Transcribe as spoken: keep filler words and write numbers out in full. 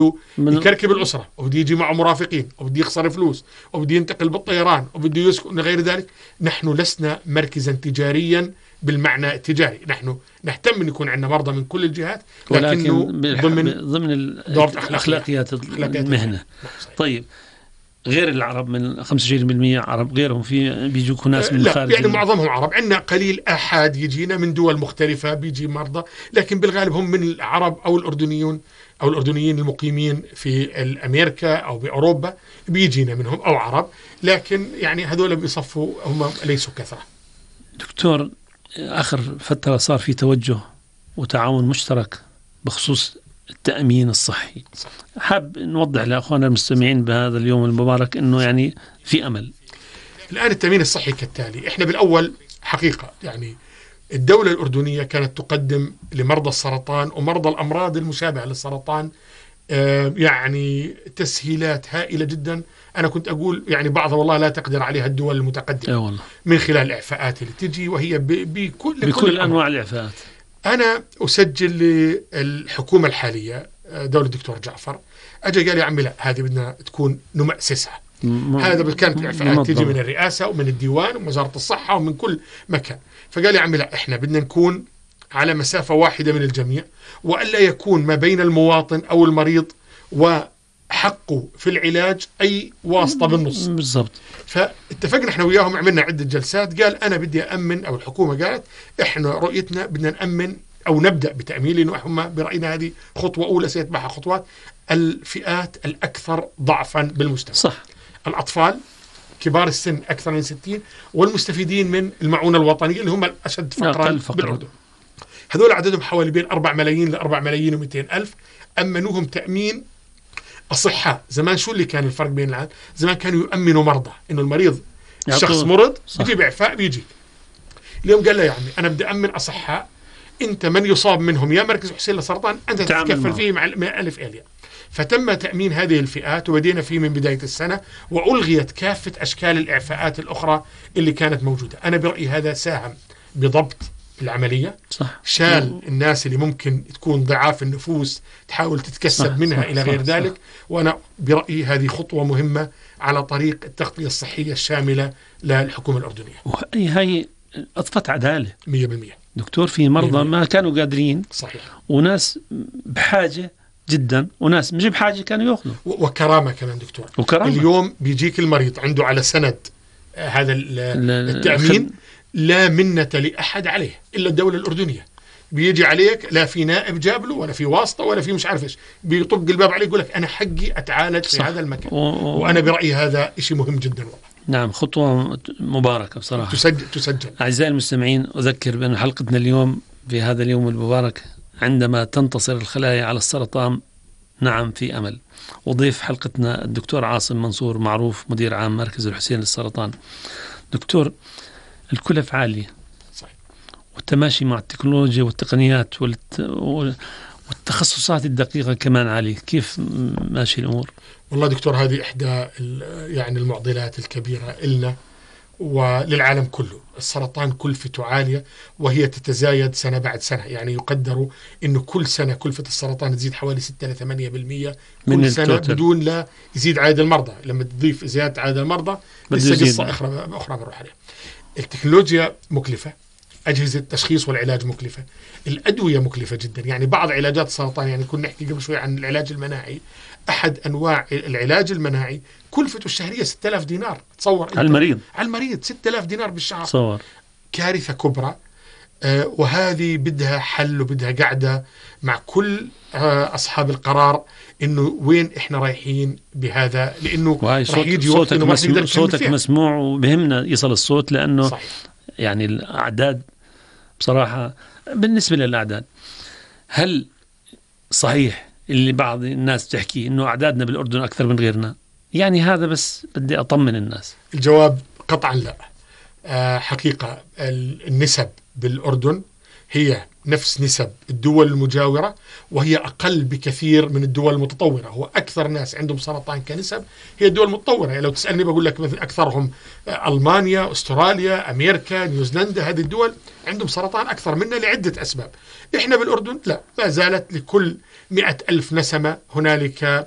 يكركب الأسرة وبده يجي معه مرافقين وبده يخسر فلوس وبده ينتقل بالطيران وبده يسكن غير ذلك. نحن لسنا مركزا تجاريا بالمعنى التجاري، نحن نهتم أن يكون عندنا مرضى من كل الجهات، لكنه ضمن ضمن أخلاقيات المهنة. طيب غير العرب من خمسة وعشرين بالمئة عرب، غيرهم في بيجوكوا ناس من الخارج؟ يعني معظمهم عرب، عندنا قليل أحد يجينا من دول مختلفة بيجي مرضى، لكن بالغالب هم من العرب أو الأردنيون أو الأردنيين المقيمين في أمريكا أو بأوروبا بيجينا منهم أو عرب، لكن يعني هذول بيصفوا هم ليسوا كثرة. دكتور، آخر فترة صار في توجه وتعاون مشترك بخصوص التأمين الصحي. حاب نوضح لأخواننا المستمعين بهذا اليوم المبارك أنه يعني في أمل. الآن التأمين الصحي كالتالي: إحنا بالأول حقيقة يعني الدولة الأردنية كانت تقدم لمرضى السرطان ومرضى الأمراض المشابهة للسرطان آه يعني تسهيلات هائلة جدا. أنا كنت أقول يعني بعضها والله لا تقدر عليها الدول المتقدمة والله. من خلال الإعفاءات اللي تجي، وهي بكل بكل أنواع الإعفاءات. أنا أسجل للحكومة الحالية دولة الدكتور جعفر، أجي قال لي عمي لا هذه بدنا تكون نمأسسها. م- هذا كانت الإعفاءات تجي من الرئاسة ومن الديوان ومن وزارة الصحة ومن كل مكان. فقال لي عمي لا إحنا بدنا نكون على مسافة واحدة من الجميع، وألا يكون ما بين المواطن أو المريض وحقه في العلاج أي واسطة بالنص. بالضبط. فاتفقنا احنا وياهم، عملنا عدة جلسات. قال أنا بدي أأمن، أو الحكومة قالت إحنا رؤيتنا بدنا نأمن أو نبدأ بتأمين، لأنه هم برأينا هذه خطوة أولى سيتبعها خطوات، الفئات الأكثر ضعفا بالمجتمع. صح. الأطفال، كبار السن أكثر من ستين، والمستفيدين من المعونة الوطنية اللي هم الأشد فقرا بالأردن. هذول عددهم حوالي بين أربعة ملايين لأربعة ملايين ومئتين ألف. أمنوهم تأمين أصحاء. زمان شو اللي كان الفرق بين العالم؟ زمان كانوا يؤمنوا مرضى، إنه المريض الشخص مرض يجيب إعفاء بيجي. اليوم قال له يعني أنا بدي أمن أصحاء، أنت من يصاب منهم يا مركز حسين للسرطان أنت تتكفل فيه مع ألف إليا. فتم تأمين هذه الفئات وبدينا فيه من بداية السنة، وألغيت كافة أشكال الإعفاءات الأخرى اللي كانت موجودة. أنا برأيي هذا ساهم بضبط العملية. صح. شال الناس اللي ممكن تكون ضعاف النفوس تحاول تتكسب صح منها صح إلى غير صح ذلك صح. وأنا برأيي هذه خطوة مهمة على طريق التغطية الصحية الشاملة للحكومة الأردنية. وهي هي أضفت عدالة مية بالمية. دكتور، في مرضى ما كانوا قادرين. صحيح. وناس بحاجة جدا، وناس مش بحاجة كانوا يأخذوا. وكرامة كمان دكتور. وكرامة. اليوم بيجيك المريض عنده على سند هذا التأمين لا منة لأحد عليه إلا الدولة الأردنية. بيجي عليك لا في نائب جاب له ولا في واسطة ولا في مش عارف إيش، بيطق الباب عليك يقول لك أنا حقي أتعالج في هذا المكان. و... وأنا برأيي هذا إشي مهم جدا والله. نعم، خطوة مباركة بصراحة. تسجل تسجل. أعزائي المستمعين، أذكر بأن حلقتنا اليوم في هذا اليوم المبارك عندما تنتصر الخلايا على السرطان نعم في أمل. وضيف حلقتنا الدكتور عاصم منصور، معروف مدير عام مركز الحسين للسرطان. دكتور، الكلف عالية صحيح، والتماشي مع التكنولوجيا والتقنيات والت... والتخصصات الدقيقة كمان عالية، كيف ماشي الأمور؟ والله دكتور هذه إحدى يعني المعضلات الكبيرة إلنا وللعالم كله. السرطان كلفته عالية وهي تتزايد سنة بعد سنة، يعني يقدروا إنه كل سنة كلفة السرطان تزيد حوالي ستة إلى ثمانية بالمئة كل سنة التوتر. بدون لا يزيد عدد المرضى. لما تضيف زيادة عدد المرضى لسه قصة أخرى أخرى بنروح عليها. التكنولوجيا مكلفة، أجهزة التشخيص والعلاج مكلفة، الأدوية مكلفة جدا. يعني بعض علاجات السرطان، يعني كنا نحكي قبل شوي عن العلاج المناعي، أحد أنواع العلاج المناعي كلفته الشهرية ستة آلاف دينار. تصور على المريض على المريض ستة آلاف دينار بالشهر. تصور. كارثة كبرى. آه وهذه بدها حل وبدها قعدة مع كل آه أصحاب القرار إنه وين إحنا رايحين بهذا، لأنه رح يجي وقت إنه ما نقدر صوتك مسموع وبهمنا يصل الصوت، لأنه صحيح. يعني الأعداد بصراحة بالنسبة للأعداد، هل صحيح اللي بعض الناس تحكي إنه أعدادنا بالأردن أكثر من غيرنا؟ يعني هذا بس بدي أطمن الناس. الجواب قطعا لا. آه حقيقة النسب بالأردن هي نفس نسب الدول المجاورة، وهي أقل بكثير من الدول المتطورة. هو أكثر ناس عندهم سرطان كنسب هي الدول المتطورة. يعني لو تسألني بقول لك مثلا أكثرهم ألمانيا، أستراليا، أمريكا، نيوزيلندا. هذه الدول عندهم سرطان أكثر منا لعدة أسباب. إحنا بالأردن لا، ما زالت لكل مئة ألف نسمة هنالك